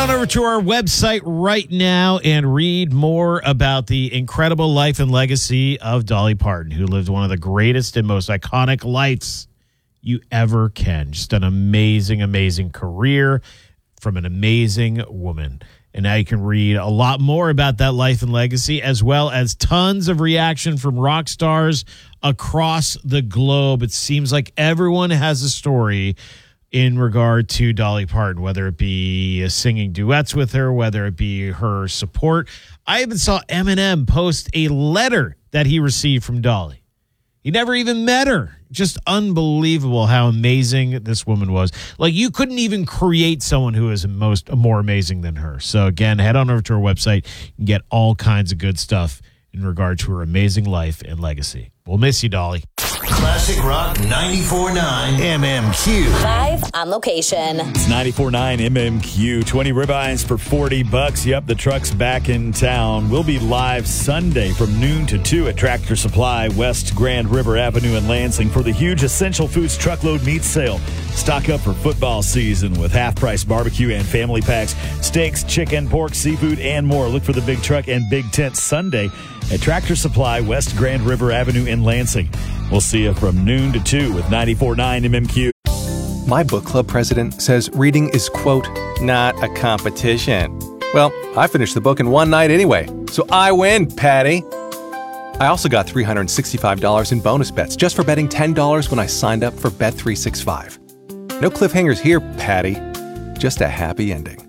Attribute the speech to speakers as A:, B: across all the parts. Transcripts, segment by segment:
A: on over to our website right now and read more about the incredible life and legacy of Dolly Parton, who lived one of the greatest and most iconic lives you ever can. Just an amazing, amazing career from an amazing woman. And now you can read a lot more about that life and legacy, as well as tons of reaction from rock stars across the globe. It seems like everyone has a story in regard to Dolly Parton, whether it be singing duets with her, whether it be her support. I even saw Eminem post a letter that he received from Dolly. He never even met her. Just unbelievable how amazing this woman was. Like, you couldn't even create someone who is more amazing than her. So again, head on over to her website and get all kinds of good stuff in regard to her amazing life and legacy. We'll miss you, Dolly.
B: Classic Rock 94.9 MMQ.
C: Live on location.
D: It's 94.9 MMQ. 20 ribeyes for $40. Yep, the truck's back in town. We'll be live Sunday from noon to 2 at Tractor Supply, West Grand River Avenue in Lansing for the huge Essential Foods truckload meat sale. Stock up for football season with half-price barbecue and family packs, steaks, chicken, pork, seafood, and more. Look for the big truck and big tent Sunday at Tractor Supply, West Grand River Avenue in Lansing. We'll see you from noon to 2 with 94.9 MMQ.
E: My book club president says reading is, quote, not a competition. Well, I finished the book in one night anyway, so I win, Patty. I also got $365 in bonus bets just for betting $10 when I signed up for Bet365. No cliffhangers here, Patty. Just a happy ending.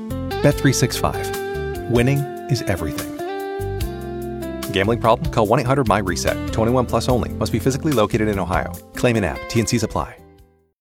E: Bet365. Winning is everything. Gambling problem? Call 1-800-MY-RESET. 21 plus only. Must be physically located in Ohio. Claim in app. T&Cs apply.